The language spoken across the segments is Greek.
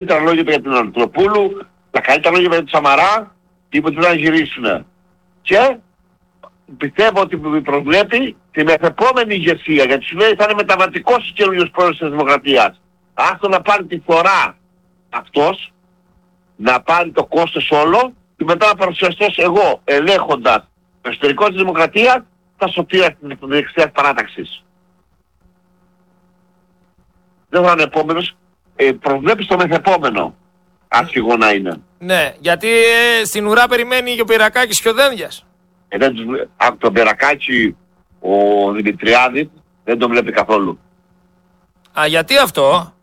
καλύτερα λόγια για την Ανατολοπούλου, τα καλύτερα λόγια για τον Σαμαρά, είπε ότι να γυρίσουν. Και πιστεύω ότι προβλέπει την επόμενη ηγεσία, γιατί σου λέει θα είναι μεταβατικός ο καινούριος πρόεδρος της Δημοκρατίας. Άστο να πάρει τη φορά αυτός, να πάρει το κόστος όλο και μετά να παρουσιαστώ εγώ ελέγχοντας το εσωτερικό της Δημοκρατίας τα σωτήρια της δεξιάς παράταξης. Δεν θα είναι επόμενος, προβλέπει στο μεθεπόμενο άσχηγο να είναι. Ναι, γιατί στην ουρά περιμένει και ο Πυρακάκης και ο Δένδιας. Από τον Πυρακάκη ο Δημητριάδης δεν τον βλέπει καθόλου. Α, γιατί αυτό?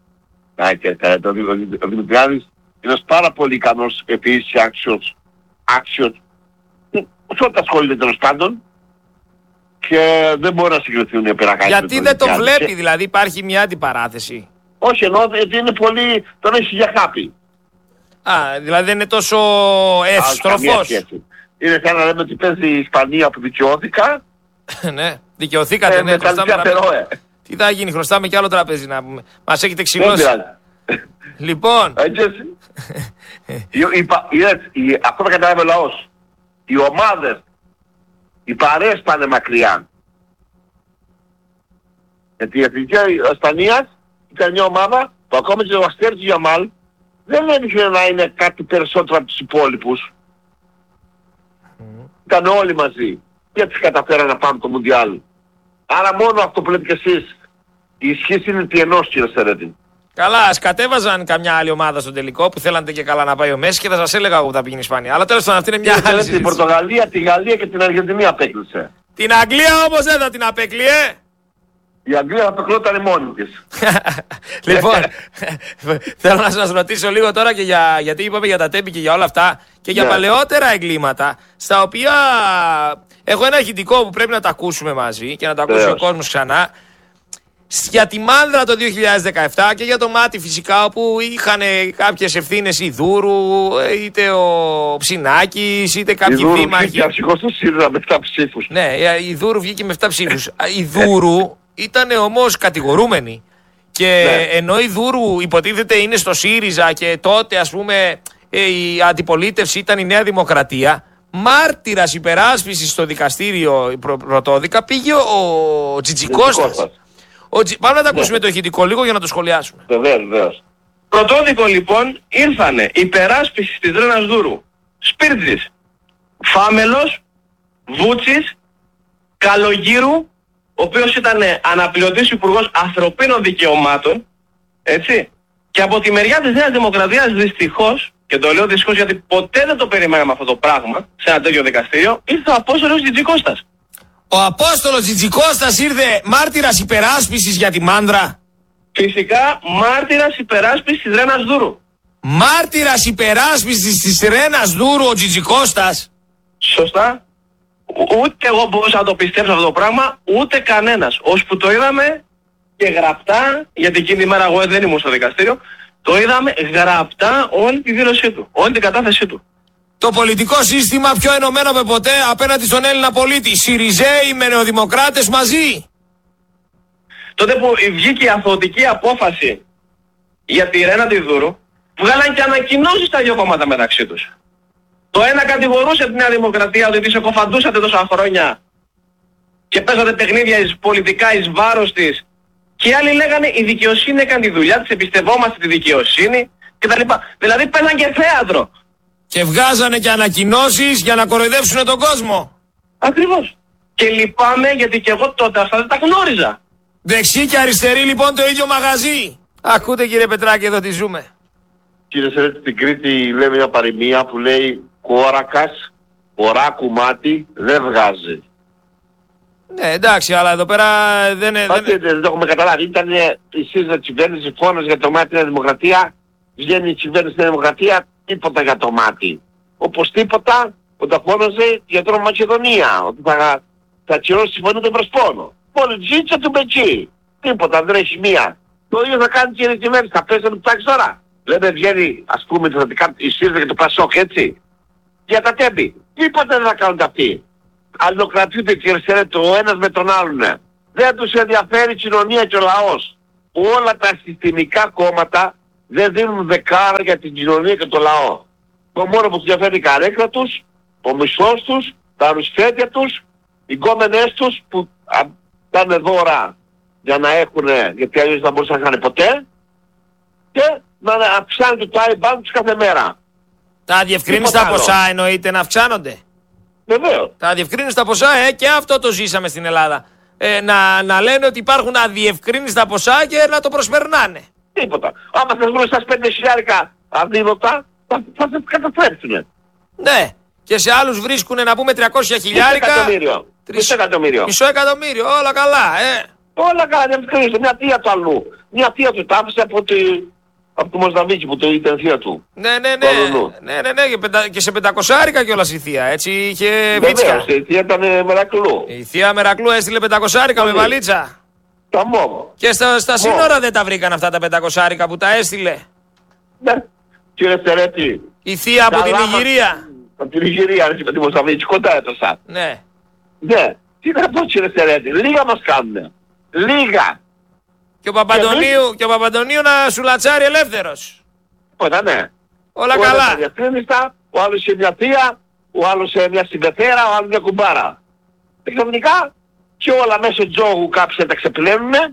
Ο Δημητριάδης είναι ένας πάρα πολύ ικανός επίσης άξιος σε ό,τι ασχολείται τέλος πάντων και δεν μπορεί να συγκριθούν οι Πυρακάκης. Γιατί δεν τον βλέπει, δηλαδή υπάρχει μια αντιπαράθεση? Όχι, εννοώ γιατί είναι πολύ, τον έχει για χάπη. Α, δηλαδή δεν είναι τόσο εύστροφος. Είναι σαν να λέμε ότι παίζει η Ισπανία που δικαιώθηκα. Ναι, δικαιωθήκατε, ναι, τι θα γίνει, χρωστάμε κι άλλο τραπέζι να πούμε. Μας έχετε ξυλώσει. Λοιπόν. Αυτό θα καταλάβει ο λαός. Οι ομάδες, οι παρέες πάνε μακριά. Γιατί η Εθνική Ισπανίας ήταν μια ομάδα που ακόμα και ο Αστέρης Γιαμάλ δεν έμεινε να είναι κάτι περισσότερο από τους υπόλοιπους. Ήταν όλοι μαζί. Και έτσι καταφέρανε να πάμε το Μουντιάλ. Άρα μόνο αυτό που λέτε κι εσείς, η ισχύς είναι τι ενός, κύριε Σερέτη. Καλά, ας κατέβαζαν καμιά άλλη ομάδα στο τελικό που θέλατε και καλά να πάει ο Μέση και θα σας έλεγα εγώ που θα πήγαινε η Ισπανία. Αλλά τέλος πάντων αυτή είναι μια άλλη συζήτηση. Την Πορτογαλία, τη Γαλλία και την Αργεντινή απέκλεισε. Την Αγγλία όμως δεν θα την απέκλειε. Η Αγγλία θα απεκλώταν μόνη της. Λοιπόν, θέλω να σας ρωτήσω λίγο τώρα και γιατί είπαμε για τα τέμπη και για όλα αυτά και για παλαιότερα εγκλήματα, στα οποία έχω ένα ηχητικό που πρέπει να τα ακούσουμε μαζί και να τα ακούσει ο κόσμος ξανά. Για τη Μάνδρα το 2017 και για το Μάτι φυσικά, όπου είχαν κάποιες ευθύνες η Δούρου, είτε ο Ψινάκης, είτε κάποιοι δήμαρχοι. Η Δούρου βγήκε αρχηγός του ΣΥΡΙΖΑ με 7 ψήφους. Ναι, η Δούρου βγήκε με 7 ψήφους. Η Δούρου ήταν όμως κατηγορούμενη. Και ενώ η Δούρου υποτίθεται είναι στο ΣΥΡΙΖΑ και τότε ας πούμε η αντιπολίτευση ήταν η Νέα Δημοκρατία, μάρτυρας υπεράσπισης στο δικαστήριο πρωτόδικα πήγε ο Τζιτζικώστας. Πάμε να τα ακούσουμε το ηχητικό λίγο για να το σχολιάσουμε. Βεβαίως. Πρωτόδικο λοιπόν ήρθανε υπεράσπιση της Ρένας Δούρου, Σπίρτζης, Φάμελος, Βούτσης, Καλογύρου, ο οποίος ήταν αναπληρωτής υπουργός ανθρωπίνων δικαιωμάτων, έτσι, και από τη μεριά της Νέας Δημοκρατίας δυστυχώς, και το λέω δυστυχώς γιατί ποτέ δεν το περιμέναμε αυτό το πράγμα σε ένα τέτοιο δικαστήριο, ήρθε ο Απόστολος Τζιτζικώστας. Ο Απόστολος Τζιτζικώστας ήρθε μάρτυρας υπεράσπισης για τη Μάνδρα. Φυσικά μάρτυρας υπεράσπισης της Ρένας Δούρου. Μάρτυρας υπεράσπισης της Ρένας Δούρου ο Τζιτζικώστας. Σωστά. Ούτε εγώ μπορούσα να το πιστέψω αυτό το πράγμα, ούτε κανένας. Ώσπου το είδαμε και γραπτά, γιατί εκείνη τη μέρα εγώ δεν ήμουν στο δικαστήριο, το είδαμε γραπτά όλη τη δήλωσή του, όλη την κατάθεσή του. Το πολιτικό σύστημα πιο ενωμένο από ποτέ απέναντι στον Έλληνα πολίτη. Συριζέοι με νεοδημοκράτες μαζί. Τότε που βγήκε η αθωωτική απόφαση για τη Ρένα τη Δούρου, βγάλαν και ανακοινώσεις τα δύο κόμματα μεταξύ τους. Το ένα κατηγορούσε την Νέα Δημοκρατία ότι τη εκοφαντούσατε τόσα χρόνια και παίζατε παιχνίδια πολιτικά εις βάρος της, και οι άλλοι λέγανε η δικαιοσύνη έκανε τη δουλειά της, εμπιστευόμαστε τη δικαιοσύνη κτλ. Δηλαδή παίζαν και θέατρο. Και βγάζανε και ανακοινώσεις για να κοροϊδεύσουν τον κόσμο. Ακριβώς. Και λυπάμαι γιατί και εγώ τότε αυτά δεν τα γνώριζα. Δεξί και αριστερή λοιπόν το ίδιο μαγαζί. Ακούτε κύριε Πετράκη, εδώ τι ζούμε. Κύριε Σερέτη, στην Κρήτη λέει μια παροιμία που λέει «Κόρακας, ορά κουμάτι, δεν βγάζει». Ναι, εντάξει, αλλά εδώ πέρα δεν είναι... Δεν το έχουμε καταλάβει. Ήταν η ΣΥΡΙΖΑ κυβέρνηση, φώνας για το μάτι Νέα Δημοκρατία, βγαίνει η κυβέρνηση Νέα Δημοκρατία, τίποτα για το μάτι. Όπως τίποτα, όταν φώναζε για την Μακεδονία, ότι θα ακυρώσει τη συμφωνία του Πρεσπόνο. Πολιτζίτσα του Μπετσί. Τίποτα, δεν έχει μία. Το ίδιο θα κάνει και η κυβέρνηση, θα πέσει να του ψάξει τώρα. Δεν βγαίνει, ας πούμε, η ΣΥΡΙΖΑ και το ΠΑΣΟΚ, έτσι. Για τα τέμπη. Τίποτα δεν θα κάνουν αυτοί. Αλληλοκρατούνται και το ένας με τον άλλον. Δεν τους ενδιαφέρει η κοινωνία και ο λαός. Όλα τα συστημικά κόμματα δεν δίνουν δεκάρα για την κοινωνία και το λαό. Το μόνο που τους διαφέρει η καρέκλα τους, ο μισθός τους, τα ρουσφέτια τους, οι γκόμενές τους που πάνε δώρα για να έχουνε, γιατί αλλιώς δεν μπορούσαν να είχαν ποτέ, και να αυξάνεται το iBank τους κάθε μέρα. Τα διευκρίνηστα ποσά εννοείται να αυξάνονται. Βεβαίως. Τα αδιευκρίνηστα ποσά, και αυτό το ζήσαμε στην Ελλάδα. Να λένε ότι υπάρχουν αδιευκρίνηστα ποσά και να το προσπερνάνε. Τίποτα. Άμα θες βρουν σας 5.000 αδίδωτα, θα σε καταστρέψουνε. Ναι. Και σε άλλους βρίσκουνε να πούμε 300 χιλιάρικα. Μισό εκατομμύριο. Μισό εκατομμύριο. Όλα καλά, Όλα καλά, δεν ευκρίνησε. Μια θεία του αλλού. Μια θεία του τα άφησε από το Μοζαμβίκη που το ήταν θεία του. Ναι. Και σε 500 κιόλας η θεία. Έτσι είχε βίτσια. Βεβαίως, η θεία ήταν Μερακλού. Η θεία Μερακλού έστειλε 500 με βαλίτσα. Τα μόβο. Και στα σύνορα δεν τα βρήκαν αυτά τα 500 που τα έστειλε. Ναι. Κύριε Στερέτη. Η θεία από την Ιγυρία. Από την Ιγυρία, έτσι με τη Μοζαμβίκη, κοντά έδωσα. Ναι. Ναι. Τι να πω κύριε Στερέτη, λίγα μας κάνουνε. Λίγα. Και ο Παπαντονίου να σου λατσάρει ελεύθερος. Ωραία, ναι. Όλα καλά. Ο άλλος είχε μια θεία, ο άλλος μια συμπεθέρα, ο άλλος μια κουμπάρα. Και ξαφνικά και όλα μέσω τζόγου κάποιοι τα ξεπλένουνε.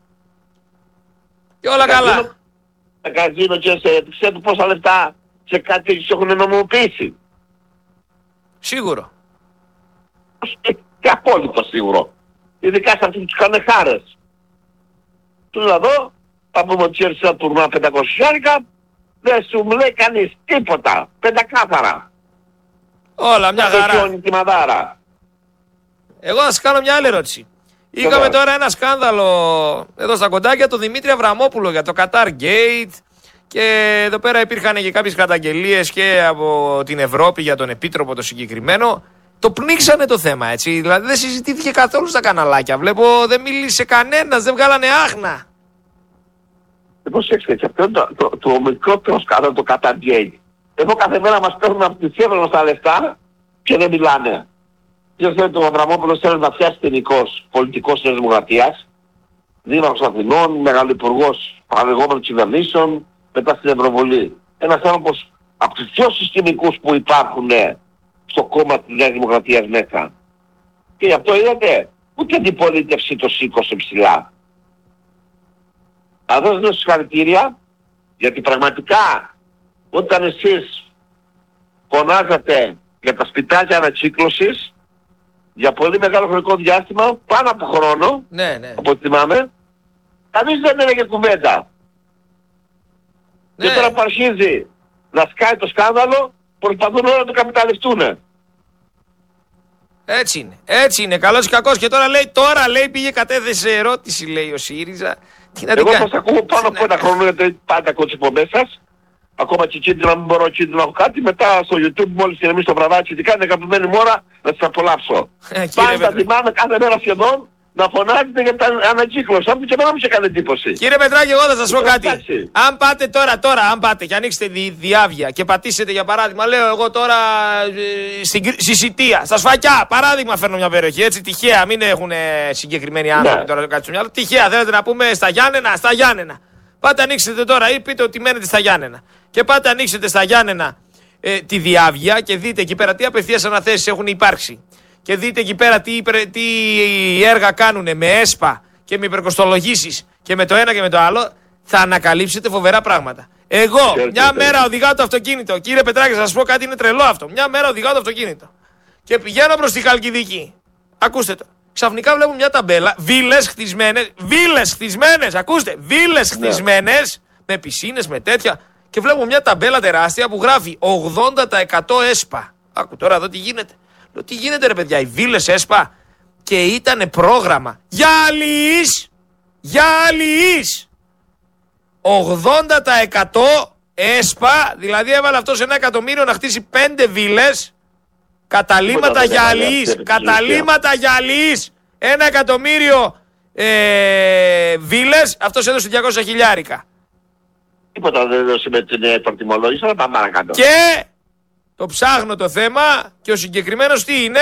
Και όλα καλά. Τα καζίνο και ξέρετε πόσα λεφτά σε κάτι τους έχουν νομιμοποιήσει. Σίγουρο. Και απόλυτο σίγουρο. Ειδικά σε αυτούς τους κάνουν χάρες. Τους να δω, θα πούμε ότι έρθει ένα τουρνουά 500 χιλιάρικα, δεν σου λέει κανείς τίποτα. Πεντακάθαρα. Όλα μια χαρά. Τη μαδάρα. Εγώ θα σας κάνω μια άλλη ερώτηση. Είχαμε τώρα ένα σκάνδαλο εδώ στα κοντάκια του Δημήτρη Αβραμόπουλο για το Qatar Gate και εδώ πέρα υπήρχαν και κάποιες καταγγελίες και από την Ευρώπη για τον επίτροπο το συγκεκριμένο. Το πνίξανε το θέμα, έτσι. Δηλαδή δεν συζητήθηκε καθόλου στα καναλάκια. Βλέπω δεν μίλησε κανένας, δεν βγάλανε άχνα. Προσέξτε, και αυτό είναι το μικρότερο σκάνδαλο, το Qatar Gate. Εδώ κάθε μέρα μας παίρνουν από τη Σέβρονο στα λεφτά και δεν μιλάνε. Και ξέρετε, ο Αβραμόπουλος θέλει να φτιάσει τεχνικός πολιτικός της Δημοκρατίας, δήμαρχος Αθηνών, μεγαλουπουργός παραδεγόμενων κυβερνήσεων, μετά στην Ευρωβουλή. Ένας άνθρωπος από τους πιο συστημικούς που υπάρχουν στο κόμμα της Νέας Δημοκρατίας μέσα. Και γι' αυτό είδατε, ούτε αντιπολίτευση το σήκωσε ψηλά. Θα δώσω συγχαρητήρια, γιατί πραγματικά όταν εσείς φωνάζατε για τα σπιτάκια ανακύκλωσης, για πολύ μεγάλο χρονικό διάστημα, πάνω από χρόνο, ναι. από ό,τι θυμάμαι, κανείς δεν έλεγε κουβέντα. Ναι. Και τώρα που αρχίζει να σκάει το σκάνδαλο, προσπαθούν όλα να το καπιταλιστούν. Έτσι είναι. Καλός ή κακός. Και τώρα λέει πήγε κατέθεσε ερώτηση, λέει ο ΣΥΡΙΖΑ. Εγώ σας ακούω πάνω από ένα χρόνο, γιατί πάντα ακούω τις εκπομπές σας. Ακόμα και κίνδυνα, μην μπορώ κίνδυνα να έχω κάτι. Μετά στο YouTube μόλις ηρεμήσει το βραδάκι, ειδικά είναι αγαπημένη μου ώρα να σας απολαύσω. Πάντα θυμάμαι κάθε μέρα σχεδόν να φωνάζετε για τα ανακύκλωση. Αυτό και εμένα μου είχε κάνει εντύπωση. Κύριε Πετράκη, εγώ θα σας πω κάτι. Αν πάτε τώρα, αν πάτε και ανοίξετε διάβια και πατήσετε για παράδειγμα, λέω εγώ τώρα στη Σιτία, στα Σφακιά, παράδειγμα φέρνω μια περιοχή, έτσι τυχαία, μην έχουν συγκεκριμένοι άνθρωποι τώρα κάτι στο μυαλό. Τυχαία, θέλετε να πούμε στα Γιάννενα. Πάτε ανοίξετε τώρα ή πείτε ότι μένετε στα Γιάννενα. Και πάτε ανοίξετε στα Γιάννενα τη διάβια και δείτε εκεί πέρα τι απευθείας αναθέσεις έχουν υπάρξει. Και δείτε εκεί πέρα τι έργα κάνουνε με ΕΣΠΑ και με υπερκοστολογήσεις και με το ένα και με το άλλο, θα ανακαλύψετε φοβερά πράγματα. Εγώ μια μέρα οδηγάω το αυτοκίνητο, κύριε Πετράκη, θα σας πω κάτι, είναι τρελό αυτό. Μια μέρα οδηγάω το αυτοκίνητο και πηγαίνω προς τη Χαλκιδική. Ακούστε το. Ξαφνικά βλέπω μια ταμπέλα, βίλες χτισμένες, ακούστε, βίλες χτισμένες, με πισίνες, με τέτοια. Και βλέπω μια ταμπέλα τεράστια που γράφει 80% ΕΣΠΑ. Άκου τώρα εδώ τι γίνεται. Λέω, τι γίνεται ρε παιδιά, οι βίλες ΕΣΠΑ. Και ήτανε πρόγραμμα για αλληλείς. 80% ΕΣΠΑ, δηλαδή έβαλε αυτός 1 εκατομμύριο να χτίσει 5 βίλες. Καταλήμματα για αλληλείς. 1 εκατομμύριο βίλες, αυτός έδωσε 200 χιλιάρικα. Τίποτα δεν έδωσε με την προτιμολόγηση, αλλά πάμε παρακάτω. Και το ψάχνω το θέμα και ο συγκεκριμένος τι είναι?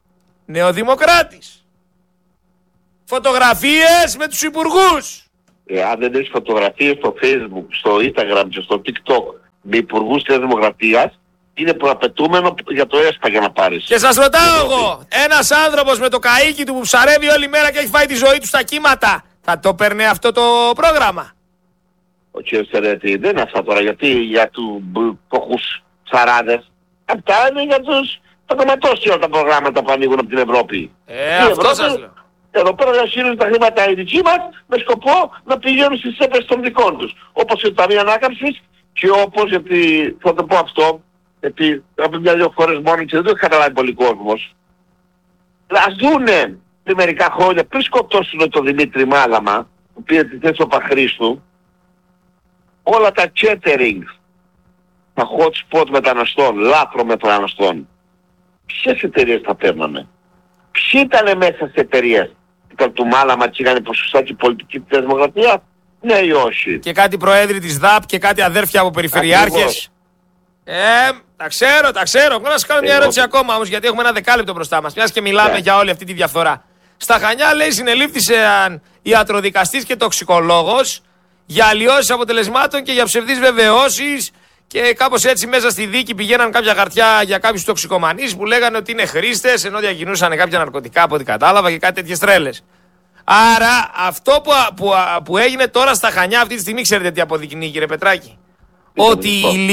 Νεοδημοκράτης. Φωτογραφίες με τους υπουργούς. αν δεν έχεις φωτογραφίες στο Facebook, στο Instagram και στο TikTok με υπουργούς της Δημοκρατίας, είναι προαπαιτούμενο για το ΕΣΠΑ για να πάρεις. Και σας ρωτάω εγώ, ένας άνθρωπος με το καΐκι του που ψαρεύει όλη μέρα και έχει φάει τη ζωή του στα κύματα, θα το παίρνει αυτό το πρόγραμμα? Ο κ. Σερέτη, δεν είναι αυτά τώρα, γιατί για τους φτωχούς ψαράδες. Αυτά είναι για τους παντοματώσει όλα τα προγράμματα που ανοίγουν από την Ευρώπη. Αυτό σας λέω. Εδώ πέρα διασύρουν τα χρήματα οι δικοί μας με σκοπό να πηγαίνουν στις έπαιρες των δικών τους. Όπως η Ταμεία Ανάκαμψης και όπως, γιατί θα το πω αυτό, γιατί από μια-δυο φορές μόνο και δεν το έχει καταλάβει πολύ κόσμος. Ας δούνε πριν μερικά χρόνια, πριν σκοτώσουν τον Δημήτρη Μάλαμα, που πήρε τη θέση του Παχρίστου, όλα τα catering, τα hot spot μεταναστών, λάθρο μεταναστών, ποιες εταιρείες τα παίρνανε? Ποιοι ήταν μέσα σε εταιρείες? Ήταν του Μάλαμα και είχαν ποσοστάκι πολιτική της Δημοκρατίας? Ναι ή όχι? Και κάτι προέδροι της ΔΑΠ και κάτι αδέρφια από περιφερειάρχες. Τα ξέρω. Εγώ να σας κάνω μια ερώτηση ακόμα όμως, γιατί έχουμε ένα δεκάλεπτο μπροστά μας. Μιας και μιλάμε για όλη αυτή τη διαφθορά. Στα Χανιά, λέει, συνελήφθησαν ιατροδικαστής και τοξικολόγος για αλλοιώσεις αποτελεσμάτων και για ψευδείς βεβαιώσεις. Και κάπως έτσι μέσα στη δίκη πηγαίναν κάποια χαρτιά για κάποιους τοξικομανείς που λέγανε ότι είναι χρήστες, ενώ διακινούσαν κάποια ναρκωτικά από ό,τι κατάλαβα και κάτι τέτοιες τρέλες. Άρα αυτό που έγινε τώρα στα Χανιά αυτή τη στιγμή, ξέρετε τι αποδεικνύει, κύριε Πετράκη? Ότι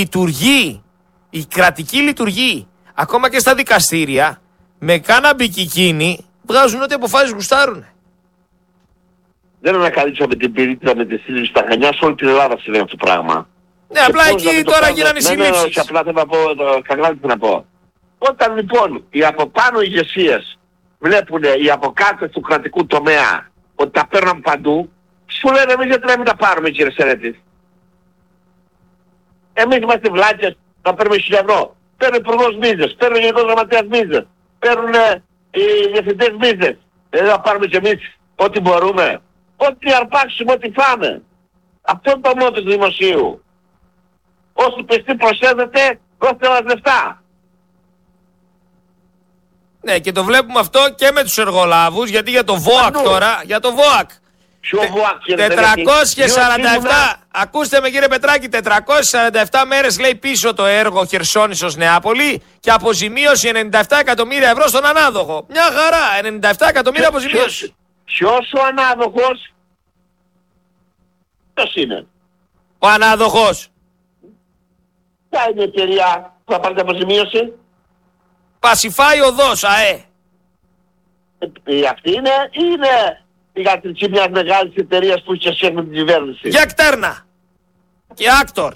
η κρατική λειτουργεί, ακόμα και στα δικαστήρια, με κάνα μπικικίνι, βγάζουν ό,τι αποφάσεις γουστάρουν. Δεν ανακαλύψαμε την πυρίτιδα με τη σύλληψη στα Χανιά, σε όλη την Ελλάδα συμβαίνει αυτό το πράγμα. Ναι, απλά εκεί τώρα γίνανε οι συλλήψεις. Όχι, απλά θέλω να πω, καλά τι να πω. Όταν λοιπόν οι από πάνω ηγεσίες βλέπουν οι από κάτω του κρατικού τομέα ότι τα παίρνουν παντού, σου λένε εμείς γιατί να μην τα πάρουμε, κύριε Σερέτη? Εμείς είμαστε βλάκες να παίρνουμε 1.000 ευρώ. Παίρνει ο υπουργός μίζες, παίρνει ο γενικός γραμματέας μίζες, παίρνουν οι διευθυντές μίζες. Να πάρουμε κι εμείς ό,τι μπορούμε. Ό,τι αρπάξουμε, ό,τι φάμε. Αυτό είναι το μότο του δημοσίου. Όσοι πιστοί προσέδεται, δώστε μας λεφτά. Ναι, και το βλέπουμε αυτό και με τους εργολάβους, γιατί για το ΒΟΑΚ τώρα, για το ΒΟΑΚ. Ποιο ΒΟΑΚ, κύριε 447, ακούστε με κύριε Πετράκη, 447 μέρες λέει πίσω το έργο Χερσόνησος Νεάπολη και αποζημίωση 97 εκατομμύρια ευρώ στον ανάδοχο. Μια χαρά, 97 εκατομμύρια αποζημίωση. Ποιος ο ανάδοχος? Ποιος είναι? Ο ανάδοχος. Ποια είναι η εταιρεία που θα πάρει την αποζημίωση? Πασιφάη Οδός, ΑΕ. Αυτή είναι η ιατρική μιας μεγάλης εταιρείας που είχε σχέση με την κυβέρνηση. Για κτέρνα. Και άκτορ.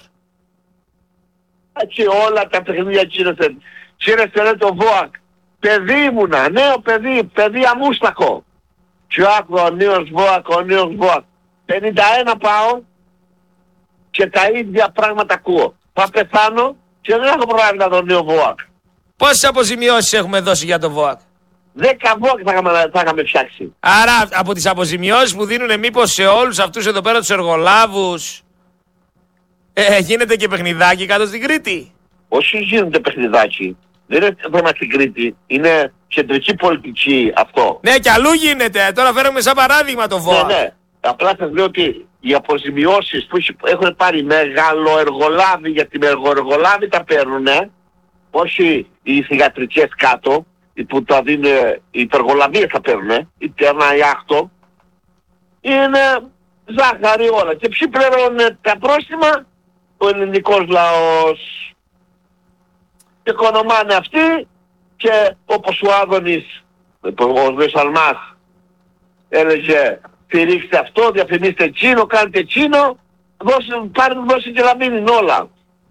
Έτσι όλα τα παιχνίδια κύριε Σερέτη, ο ΒΟΑΚ. Παιδί ήμουνα, νέο παιδί αμούστακο. Και άκουγα ο νέος ΒΟΑΚ. 51 πάω και τα ίδια πράγματα ακούω. Θα πεθάνω και δεν έχω πρόβλημα τον νέο ΒΟΑΚ. Πόσες αποζημιώσεις έχουμε δώσει για το ΒΟΑΚ? 10 ΒΟΑΚ θα είχαμε φτιάξει. Άρα από τις αποζημιώσεις που δίνουν μήπως σε όλους αυτούς εδώ πέρα τους εργολάβους γίνεται και παιχνιδάκι κάτω στην Κρήτη? Όχι γίνεται παιχνιδάκι. Δεν είναι θέμα στην Κρήτη. Είναι κεντρική πολιτική αυτό. Ναι, και αλλού γίνεται. Τώρα φέρουμε σαν παράδειγμα το ΒΟΑΚ. Ναι. Απλά σας λέω ότι οι αποζημιώσεις που έχουν πάρει μεγαλοεργολάβοι, γιατί μεγαλοεργολάβοι τα παίρνουν, όχι οι θυγατρικές κάτω, που τα δίνουν, οι υπεργολαβίες τα παίρνουν, η Τέρνα, η Άκτο, είναι ζάχαρη όλα. Και ποιοι πληρώνουν τα πρόστιμα? Ο ελληνικός λαός. Και οικονομάνε αυτοί και όπως ο Άδωνης, ο Βεσσαλμάς, έλεγε στηρίξτε αυτό, διαφημίστε εκείνο, κάντε εκείνο, δώσε και να μείνουν όλα.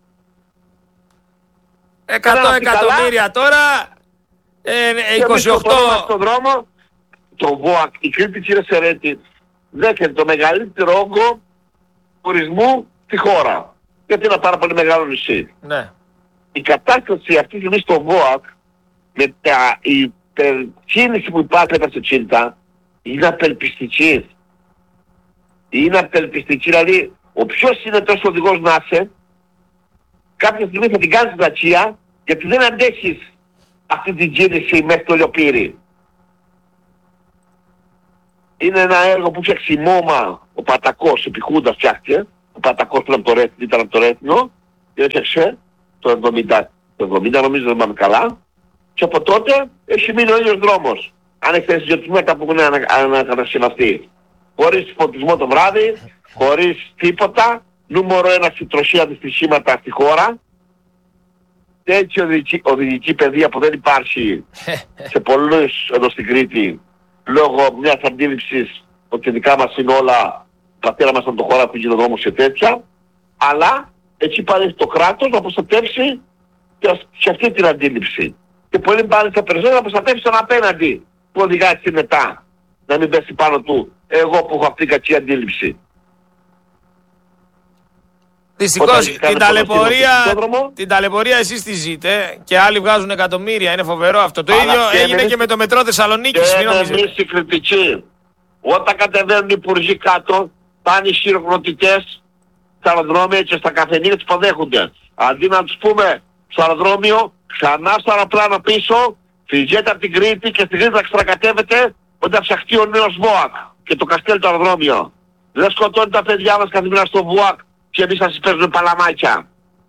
100 εκατομμύρια τώρα, 28... Στον δρόμο, το ΒΟΑΚ, η Κρήτη, κύριε Σερέτη, δέχεται το μεγαλύτερο όγκο τουρισμού στη χώρα. Γιατί είναι ένα πάρα πολύ μεγάλο νησί. Ναι. Η κατάσταση αυτή τη στιγμή στο ΒΟΑΚ, με η υπερκίνηση που υπάρχει από το Τσίντα, είναι απελπιστική. Είναι απελπιστική, δηλαδή ο ποιος είναι τόσο οδηγός να είσαι, κάποια στιγμή θα την κάνεις πλατεία, γιατί δεν αντέχεις αυτή την κίνηση μέχρι το Λιοπύρι. Είναι ένα έργο που φτιάξει Μόμα, ο Πατακός, επί Χούντα φτιάχτηκε. Ο Πατακός που ήταν από το Ρέθινο και έφτιαξε το 70 νομίζω, δεν πάμε καλά. Και από τότε έχει μείνει ο ίδιος δρόμος. Αν έχετε συγκεκριμένα που έχουν ανακατασκευαστεί. Χωρίς φωτισμό το βράδυ, χωρίς τίποτα. Νούμερο 1 στη τροχαία δυστυχήματα στη χώρα. Τέτοια οδηγική παιδεία που δεν υπάρχει σε πολλούς εδώ στην Κρήτη, λόγω μιας αντίληψης ότι δικά μας είναι όλα, πατέρα μας από το χώρα που γίνει ο δρόμος και τέτοια, αλλά έτσι πάει το κράτος να προστατεύσει και αυτή την αντίληψη. Και πολύ πάλι τα περισσότερα να προστατεύσει τον απέναντι που οδηγάει μετά, να μην πέσει πάνω του εγώ που έχω αυτή την κακή αντίληψη. Δυστυχώς την ταλαιπωρία εσείς τη ζείτε και άλλοι βγάζουν εκατομμύρια, είναι φοβερό αυτό. Το ίδιο έγινε και με το μετρό Θεσσαλονίκης. Και εμείς οι κριτικοί, όταν κατεβαίνουν οι υπουργοί κάτω, πάνε οι χειροκροτητές στα αεροδρόμια και στα καφενεία τους υποδέχονται. Αντί να τους πούμε στο αεροδρόμιο, ξανά στο αεροπλάνο πίσω, φυγέτε από την Κρήτη και στην Κρήτη θα ξετρακατεύετε όταν φτιαχτεί ο νέος ΒΟΑΚ και το καστέλ το αεροδρόμιο. Δεν σκοτώνει τα παιδιά μας καθημερινά στο ΒΟΑΚ και εμείς θα σας παίζουμε παλαμάκια.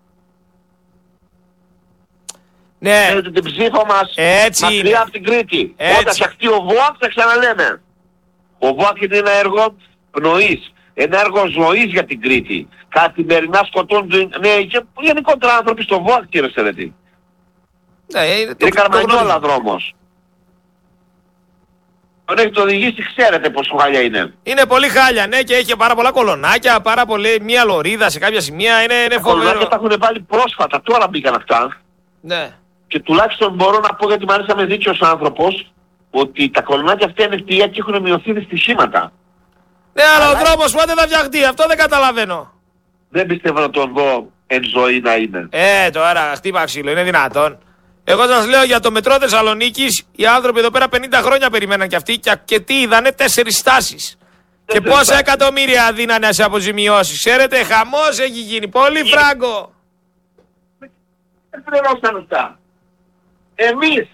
Ναι. Θέλετε την ψήφο μας μακριά από την Κρήτη. Όταν φτιαχτεί ο ΒΟΑΚ θα ξαναλέμε. Ο ΒΟΑΚ είναι ένα έργο πνοής. Ένα έργο ζωής για την Κρήτη. Καθημερινά σκοτώνουν νέοι και γενικότερα άνθρωποι στο ΒΟΑΚ, κύριε Σερετή. Ναι, είναι Καρμανιόλα δρόμος. Τον έχετε οδηγήσει, ξέρετε πόσο χάλια είναι. Είναι πολύ χάλια, ναι, και έχει πάρα πολλά κολονάκια, πάρα πολύ, μία λωρίδα σε κάποια σημεία, είναι φοβερό. Τα κολονάκια τα έχουν βάλει πρόσφατα, τώρα μπήκαν αυτά. Ναι. Και τουλάχιστον μπορώ να πω, γιατί μου άρεσε να είμαι δίκαιος άνθρωπος, ότι τα κολονάκια αυτά είναι ευτυχία και έχουν μειωθεί δυστυχήματα. Ναι, αλλά ο δρόμος πότε θα φτιαχτεί, αυτό δεν καταλαβαίνω. Δεν πιστεύω να τον δω εν ζωή να είναι. Τώρα χτύπα ξύλο, είναι δυνατόν. Εγώ σας λέω για το μετρό Θεσσαλονίκης, οι άνθρωποι εδώ πέρα 50 χρόνια περιμέναν κι αυτοί και τι είδανε, 4 στάσεις. Και πόσα εκατομμύρια δίνανε σε αποζημιώσεις. Ξέρετε, χαμός έχει γίνει, πολύ φράγκο. Δεν πληρώσαν αυτά. Εμείς,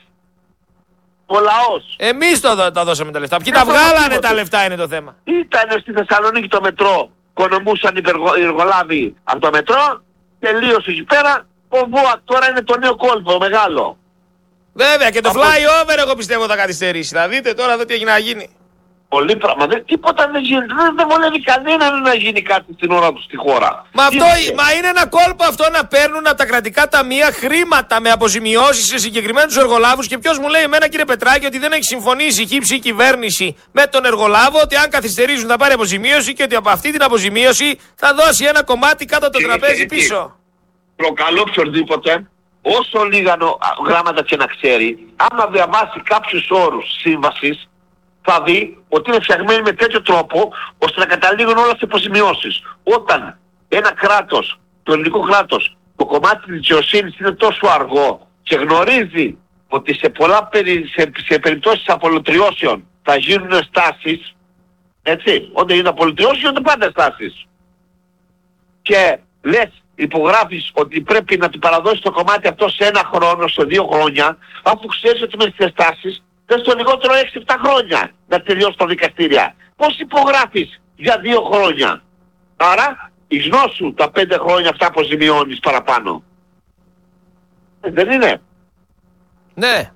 ο λαός. Εμείς τα δώσαμε τα λεφτά. Ποιοι τα βγάλανε τα λεφτά είναι το θέμα. Ήτανε στη Θεσσαλονίκη το μετρό, οικονομούσαν οι εργολάβοι από το μετρό, τελείωσε εκεί πέρα. Ο ΒΟΑΚ τώρα είναι το νέο κόλπο, μεγάλο. Βέβαια και το flyover εγώ πιστεύω θα καθυστερήσει. Θα δείτε τώρα εδώ τι έχει να γίνει. Πολύ πράγμα. Τίποτα δεν γίνεται. Δεν βολεύει κανέναν να γίνει κάτι στην ώρα του στη χώρα. Μα είναι ένα κόλπο αυτό να παίρνουν από τα κρατικά ταμεία χρήματα με αποζημιώσεις σε συγκεκριμένους εργολάβους. Και ποιος μου λέει εμένα, κύριε Πετράκη, ότι δεν έχει συμφωνήσει η χύψη κυβέρνηση με τον εργολάβο ότι αν καθυστερήσουν θα πάρει αποζημίωση και ότι από αυτή την αποζημίωση θα δώσει ένα κομμάτι κάτω από το τραπέζι πίσω. Προκαλώ οποιοδήποτε, όσο λίγα γράμματα και να ξέρει, άμα διαβάσει κάποιους όρους σύμβασης, θα δει ότι είναι φτιαγμένοι με τέτοιο τρόπο ώστε να καταλήγουν όλα σε αποζημιώσεις. Όταν ένα κράτος, το ελληνικό κράτος, το κομμάτι της δικαιοσύνης είναι τόσο αργό και γνωρίζει ότι σε περιπτώσεις απολυτριώσεων θα γίνουν στάσεις, έτσι, όταν είναι απολυτριώσεις γίνονται πάντα στάσεις. Και λες, υπογράφεις ότι πρέπει να του παραδώσεις το κομμάτι αυτό σε 1 χρόνο, σε 2 χρόνια, αφού ξέρεις ότι με τις εστάσεις δεν στο λιγότερο 6-7 χρόνια να τελειώσει τα δικαστήρια. Πώς υπογράφεις για 2 χρόνια. Άρα, εις νόσου τα 5 χρόνια αυτά αποζημιώνεις παραπάνω. Δεν είναι. Ναι.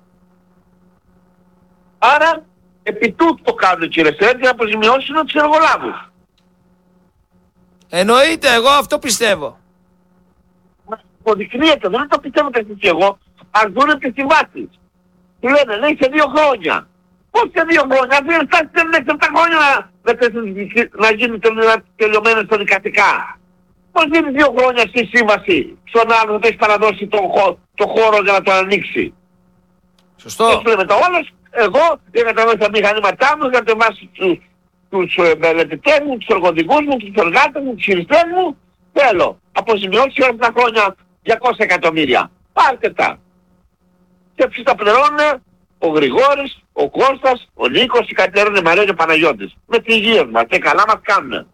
Άρα, επί τούτου το κάνουν, κύριε Σέρντη, να αποζημιώσουν τους εργολάβους. Εννοείται, εγώ αυτό πιστεύω. Αποδεικνύεται, δεν το πιστεύω και εγώ, αν δούνε τις συμβάσεις. Του λένε, λέει σε 2 χρόνια. Πώς σε 2 χρόνια, δεν φτάσει σε 7 χρόνια να γίνουν τελειωμένες στα δικαστικά. Πώς γίνει 2 χρόνια στη σύμβαση στον άλλο που έχει παραδώσει το χώρο για να το ανοίξει. Σωστό. Έτσι λέμε το όλος, εγώ είχα τα μέσα μηχανήματά μου, είχα κατεβάσει τους μελετητές μου, τους εργοδικούς μου, τους εργάτες μου, τους χειριστές μου. Θέλω αποζημιώσεις όλα αυτά τα χρόνια 200 εκατομμύρια. Πάρτε τα. Και ποιοι τα πληρώνουν, ο Γρηγόρης, ο Κώστας, ο Νίκος, οι κατέρωνε Μαρία και ο Παναγιώτης. Με τις υγείες μας και καλά μας κάνουνε.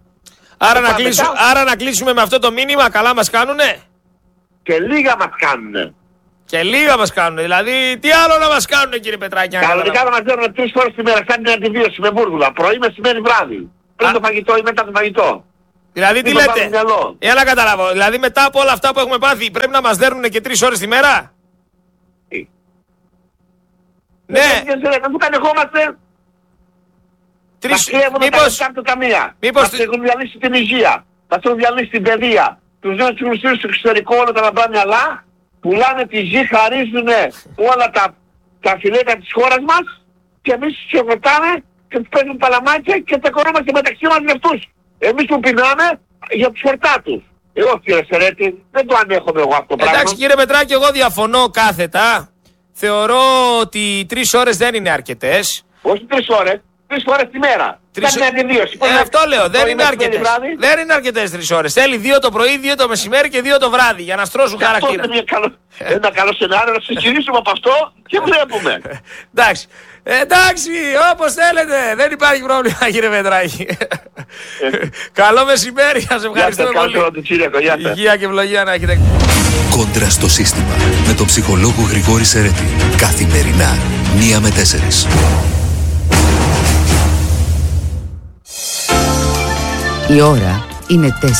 Άρα να κλείσουμε με αυτό το μήνυμα, καλά μας κάνουνε. Και λίγα μας κάνουνε. Και λίγα μας κάνουν. Δηλαδή, τι άλλο να μας κάνουν, κύριε Πετράκη? Κανονικά να μας δίνουν 3 φορές τη μέρα, σαν την αντιβίωση με μπούρδουλα. Πρωί, μεσημέρι, βράδυ. Πριν το φαγητό ή μετά το φαγητό. Δηλαδή, τι λέτε? Για να καταλάβω. Δηλαδή, μετά από όλα αυτά που έχουμε πάθει, πρέπει να μας δέρνουν και 3 ώρες τη μέρα? Ναι. Να του κανεχόμαστε. Μήπως θα έχουν διαλύσει την υγεία, θα έχουν διαλύσει την παιδεία, τους δίνουν τους μισθούς στο εξωτερικό όλα τα λαμπρά μυαλά, πουλάνε τη γη, χαρίζουν όλα τα φιλέτα της χώρας μας και εμείς τους εγωτάμε και τους παίζουν παλαμάκια και τσακωνόμαστε μεταξύ μας με αυτούς. Εμείς που πεινάμε για τους χορτάτους. Εγώ κύριε Σερέτη, δεν το ανέχομαι εγώ αυτό το πράγμα. Εντάξει κύριε Πετράκη, εγώ διαφωνώ κάθετα. Θεωρώ ότι 3 ώρες δεν είναι αρκετές. Όχι 3 ώρες. 3 φορές τη μέρα. Κάνει αντιβίωση. Αυτό λέω, δεν είναι αρκετές. Δεν είναι αρκετές 3 ώρες. Θέλει 2 το πρωί, 2 το μεσημέρι και 2 το βράδυ για να στρώσουν χαρακτήρα. Αυτό είναι ένα καλό σενάριο, να ξεκινήσουμε από αυτό και βλέπουμε. Εντάξει. Εντάξει, όπως θέλετε. Δεν υπάρχει πρόβλημα κύριε Πετράκη. Καλό μεσημέρι, σας ευχαριστούμε πολύ. Υγεία και ευλογία να έχετε. Κόντρα στο σύστημα με τον ψυχολόγο Γρηγόρη Σερέτη. Καθημερινά 1 με 4. Η ώρα είναι 4.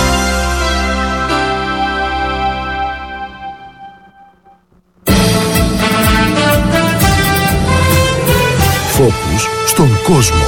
Φόκους στον κόσμο.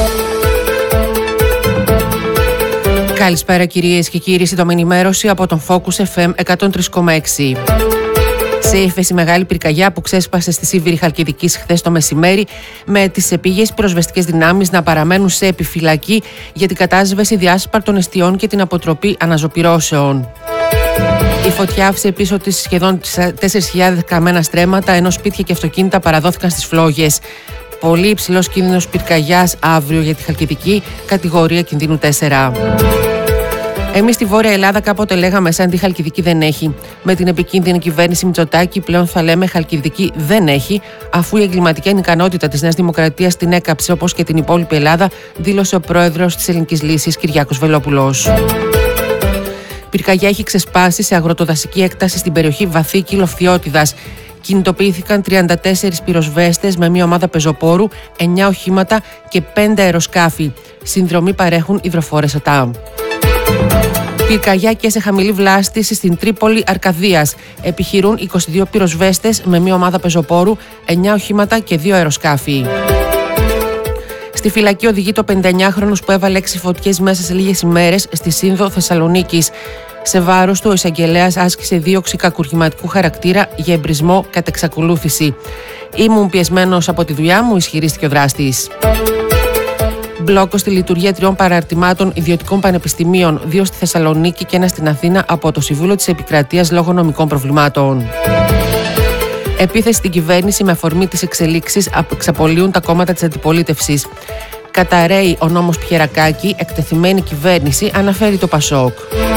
Καλησπέρα κυρίες και κύριοι, σύντομη ενημέρωση από τον Focus FM 103,6. Σε ύφεση μεγάλη πυρκαγιά που ξέσπασε στη Σίβηρη Χαλκιδικής χθες το μεσημέρι, με τις επίγειες πυροσβεστικές δυνάμεις να παραμένουν σε επιφυλακή για την κατάσβεση διάσπαρτων εστιών και την αποτροπή αναζωπυρώσεων. Η φωτιά άφησε πίσω της σχεδόν 4.000 καμένα στρέμματα, ενώ σπίτια και αυτοκίνητα παραδόθηκαν στις φλόγες. Πολύ υψηλός κίνδυνος πυρκαγιάς αύριο για τη Χαλκιδική, κατηγορία κινδύνου 4. Εμείς στη Βόρεια Ελλάδα κάποτε λέγαμε σαν τη Χαλκιδική δεν έχει. Με την επικίνδυνη κυβέρνηση Μητσοτάκη πλέον θα λέμε Χαλκιδική δεν έχει, αφού η εγκληματική ανικανότητα της Νέας Δημοκρατίας την έκαψε όπως και την υπόλοιπη Ελλάδα, δήλωσε ο πρόεδρος της Ελληνικής Λύσης Κυριάκος Βελόπουλος. Πυρκαγιά έχει ξεσπάσει σε αγροτοδασική έκταση στην περιοχή Βαθύκη Λοφθιώτιδας. Κινητοποιήθηκαν 34 πυροσβέστες με μια ομάδα πεζοπόρου, 9 οχήματα και 5 αεροσκάφη. Συνδρομή παρέχουν υδροφόρες ΑΤΑ. Πυρκαγιά και σε χαμηλή βλάστηση στην Τρίπολη Αρκαδίας. Επιχειρούν 22 πυροσβέστες με μια ομάδα πεζοπόρου, 9 οχήματα και 2 αεροσκάφη. Στη φυλακή οδηγεί το 59χρονος που έβαλε 6 φωτιές μέσα σε λίγες ημέρες στη Σύνδο Θεσσαλονίκης. Σε βάρος του, ο εισαγγελέας άσκησε δίωξη κακουργηματικού χαρακτήρα για εμπρισμό κατ' εξακολούθηση. Ήμουν πιεσμένος από τη δουλειά μου, ισχυρίστηκε ο δράστης. Μπλόκο στη λειτουργία 3 παραρτημάτων ιδιωτικών πανεπιστημίων, 2 στη Θεσσαλονίκη και 1 στην Αθήνα, από το Συμβούλιο της Επικρατείας λόγω νομικών προβλημάτων. Επίθεση στην κυβέρνηση με αφορμή τις εξελίξεις εξαπολύουν τα κόμματα της αντιπολίτευσης. Καταραίει ο νόμος Πιερακάκη, εκτεθειμένη κυβέρνηση, αναφέρει το Πασόκ.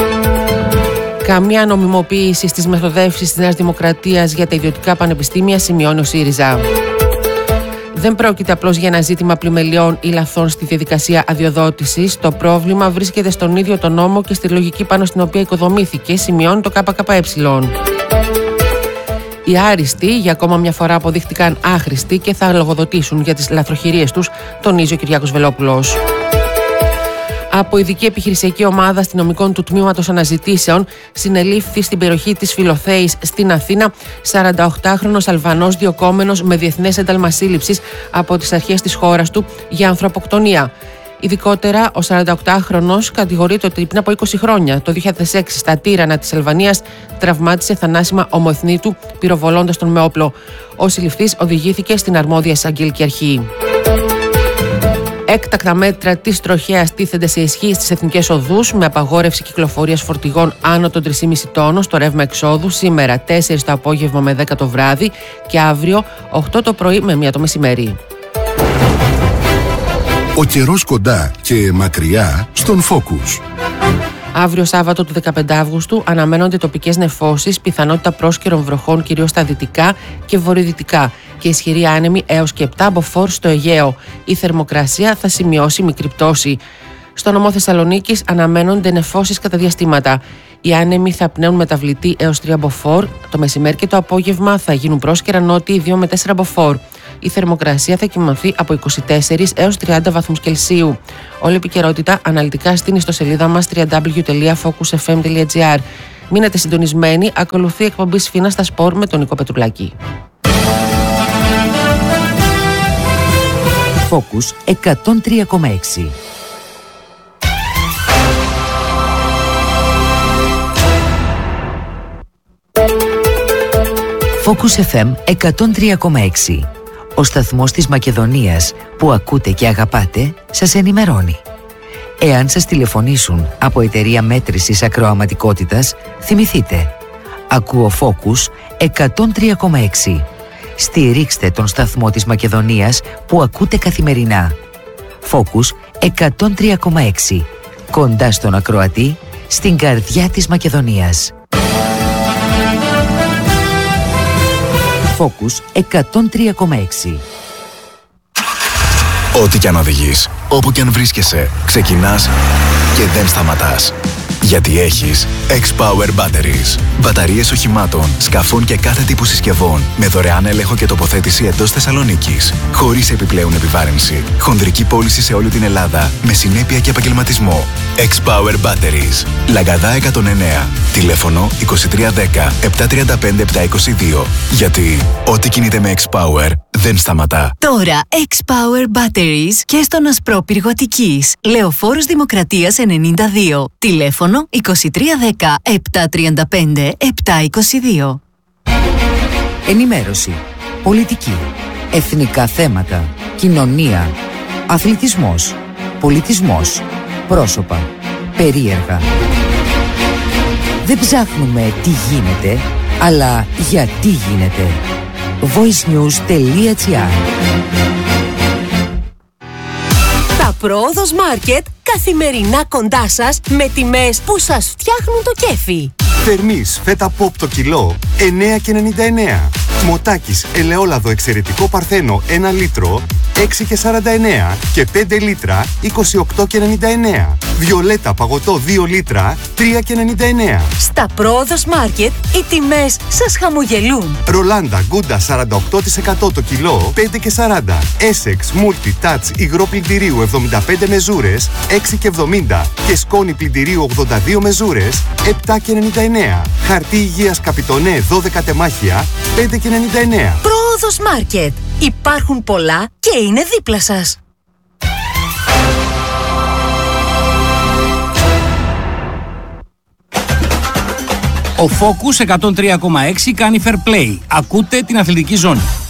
Καμία νομιμοποίηση στις μεθοδεύσεις της Νέας Δημοκρατίας για τα ιδιωτικά πανεπιστήμια, σημειώνει ο ΣΥΡΙΖΑ. Δεν πρόκειται απλώς για ένα ζήτημα πλημελιών ή λαθών στη διαδικασία αδειοδότησης. Το πρόβλημα βρίσκεται στον ίδιο τον νόμο και στη λογική πάνω στην οποία οικοδομήθηκε, σημειώνει το ΚΚΕ. Οι άριστοι για ακόμα μια φορά αποδείχτηκαν άχρηστοι και θα λογοδοτήσουν για τις λαθροχειρίες τους, τονίζει ο Κυριάκος Βελόπουλος. Από ειδική επιχειρησιακή ομάδα αστυνομικών του Τμήματος Αναζητήσεων συνελήφθη στην περιοχή της Φιλοθέης στην Αθήνα 48χρονος Αλβανός διωκόμενος με διεθνές ένταλμα σύλληψης από τις αρχές της χώρας του για ανθρωποκτονία. Ειδικότερα, ο 48χρονος κατηγορείται ότι πριν από 20 χρόνια, το 2006, στα Τύρανα της Αλβανίας, τραυμάτισε θανάσιμα ομοεθνή του, πυροβολώντας τον με όπλο. Ο συλληφθής οδηγήθηκε στην αρμόδια εισαγγελική αρχή. Έκτακτα μέτρα της τροχέας τίθενται σε ισχύ στις εθνικές οδούς, με απαγόρευση κυκλοφορίας φορτηγών άνω των 3,5 τόνων στο ρεύμα εξόδου, σήμερα 4 το απόγευμα με 10 το βράδυ και αύριο 8 το πρωί με 1 το μεσημέρι. Ο καιρός κοντά και μακριά στον Focus. Αύριο Σάββατο του 15 Αύγουστου αναμένονται τοπικές νεφώσεις, πιθανότητα πρόσκαιρων βροχών κυρίως στα δυτικά και βορειοδυτικά και ισχυρή άνεμη έως και 7 μποφόρ στο Αιγαίο. Η θερμοκρασία θα σημειώσει μικρή πτώση. Στο νομό Θεσσαλονίκης αναμένονται νεφώσεις κατά διαστήματα. Οι άνεμοι θα πνέουν μεταβλητή έως 3 μποφόρ. Το μεσημέρι και το απόγευμα θα γίνουν πρόσκαιρα νότιοι 2 με 4 μποφόρ. Η θερμοκρασία θα κοιμανθεί από 24 έως 30 βαθμούς Κελσίου. Όλη η επικαιρότητα αναλυτικά στην ιστοσελίδα μας www.focusfm.gr. Μείνετε συντονισμένοι, ακολουθεί η εκπομπή Σφίνα στα Σπορ με τον Νίκο Πετρουλάκη. Focus 103,6. Focus FM 103,6. Ο σταθμός της Μακεδονίας που ακούτε και αγαπάτε σας ενημερώνει. Εάν σας τηλεφωνήσουν από εταιρεία μέτρησης ακροαματικότητας, θυμηθείτε. Ακούω Focus 103,6. Στηρίξτε τον σταθμό της Μακεδονίας που ακούτε καθημερινά. Focus 103,6. Κοντά στον ακροατή, στην καρδιά της Μακεδονίας. Focus 103,6. Ό,τι κι αν οδηγείς, όπου κι αν βρίσκεσαι, ξεκινάς και δεν σταματάς. Γιατί έχεις X-Power Batteries. Μπαταρίες οχημάτων, σκαφών και κάθε τύπου συσκευών με δωρεάν έλεγχο και τοποθέτηση εντός Θεσσαλονίκης. Χωρίς επιπλέον επιβάρυνση. Χονδρική πώληση σε όλη την Ελλάδα με συνέπεια και επαγγελματισμό. X-Power Batteries. Λαγκαδά 109. Τηλέφωνο 2310 735 722. Γιατί ό,τι κινείται με X-Power δεν σταματά. Τώρα X-Power Batteries και στον Ασπρόπυργο Αττικής. Λεωφόρος Δημοκρατίας 92. Τηλέφωνο 2310 735 722. Ενημέρωση, πολιτική, εθνικά θέματα, κοινωνία, αθλητισμός, πολιτισμός, πρόσωπα, περίεργα. Δεν ψάχνουμε τι γίνεται, αλλά γιατί γίνεται. voicenews.gr. Τα Πρόοδος Μάρκετ καθημερινά κοντά σας με τιμές που σας φτιάχνουν το κέφι. Θερμής φέτα ποπ το κιλό 9,99. Μοτάκης ελαιόλαδο εξαιρετικό παρθένο 1 λίτρο 6,49 και 5 λίτρα 28,99. Βιολέτα παγωτό 2 λίτρα 3,99. Στα Πρόοδος Μάρκετ οι τιμές σας χαμογελούν. Ρολάντα Γκούντα 48% το κιλό 5,40. Essex Multi Touch υγρό πλυντηρίου 75 μεζούρες 6,70 και σκόνη πλυντηρίου 82 μεζούρες 7,99. Χαρτί υγείας Καπιτονέ 12 τεμάχια 5,99. Πρόοδος Μάρκετ. Υπάρχουν πολλά και είναι δίπλα σας. Ο Focus 103,6 κάνει fair play. Ακούτε την αθλητική ζώνη.